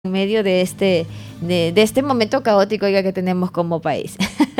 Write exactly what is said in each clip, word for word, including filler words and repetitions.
en medio de este, de, de este momento caótico, oiga, que tenemos como país.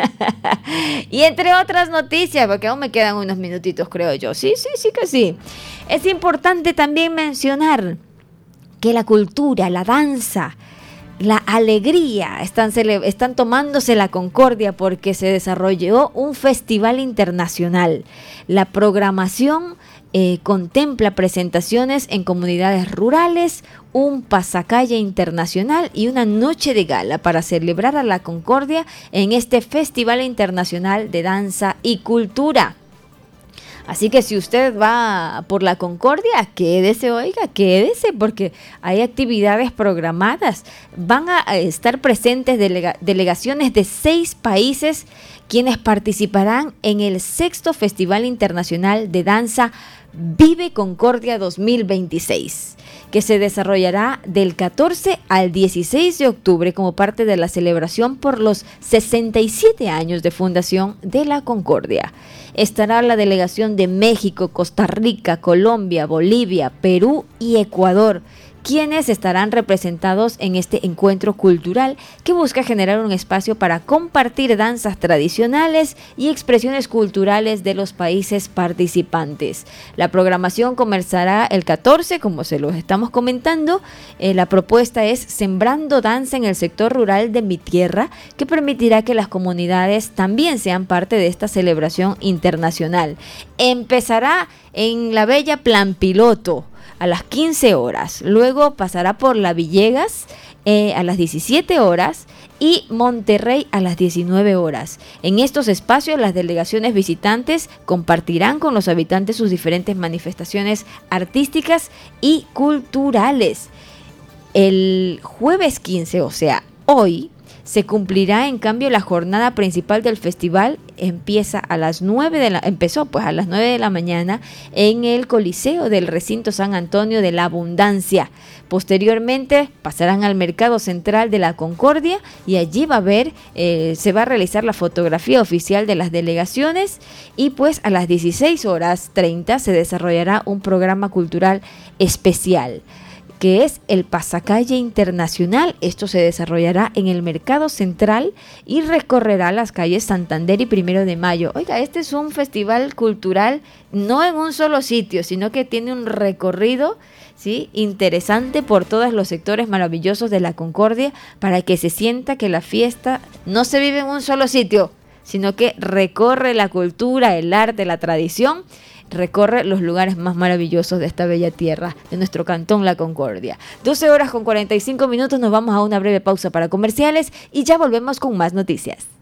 Y entre otras noticias, porque aún me quedan unos minutitos, creo yo. Sí, sí, sí que sí. Es importante también mencionar que la cultura, la danza, la alegría están, cele- están tomándose la Concordia porque se desarrolló un festival internacional. La programación eh, contempla presentaciones en comunidades rurales, un pasacalle internacional y una noche de gala para celebrar a la Concordia en este Festival Internacional de Danza y Cultura. Así que si usted va por la Concordia, quédese, oiga, quédese, porque hay actividades programadas. Van a estar presentes delega- delegaciones de seis países quienes participarán en el sexto Festival Internacional de Danza Vive Concordia dos mil veintiséis, que se desarrollará del catorce al dieciséis de octubre como parte de la celebración por los sesenta y siete años de fundación de la Concordia. Estará la delegación de México, Costa Rica, Colombia, Bolivia, Perú y Ecuador, quienes estarán representados en este encuentro cultural que busca generar un espacio para compartir danzas tradicionales y expresiones culturales de los países participantes. La programación comenzará el catorce, como se los estamos comentando. Eh, la propuesta es Sembrando Danza en el sector rural de mi tierra, que permitirá que las comunidades también sean parte de esta celebración internacional. Empezará en la bella Plan Piloto a las quince horas, luego pasará por La Villegas eh, a las diecisiete horas y Monterrey a las diecinueve horas. En estos espacios las delegaciones visitantes compartirán con los habitantes sus diferentes manifestaciones artísticas y culturales. El jueves quince, o sea, hoy, se cumplirá en cambio la jornada principal del festival. Empieza a las nueve de la, empezó pues a las nueve de la mañana en el Coliseo del Recinto San Antonio de la Abundancia. Posteriormente pasarán al Mercado Central de la Concordia y allí va a haber, eh, se va a realizar la fotografía oficial de las delegaciones y pues a las dieciséis horas treinta se desarrollará un programa cultural especial, que es el Pasacalle Internacional. Esto se desarrollará en el Mercado Central y recorrerá las calles Santander y Primero de Mayo. Oiga, este es un festival cultural no en un solo sitio, sino que tiene un recorrido, ¿sí?, interesante por todos los sectores maravillosos de la Concordia, para que se sienta que la fiesta no se vive en un solo sitio, sino que recorre la cultura, el arte, la tradición, recorre los lugares más maravillosos de esta bella tierra, de nuestro cantón La Concordia. doce horas con cuarenta y cinco minutos, nos vamos a una breve pausa para comerciales y ya volvemos con más noticias.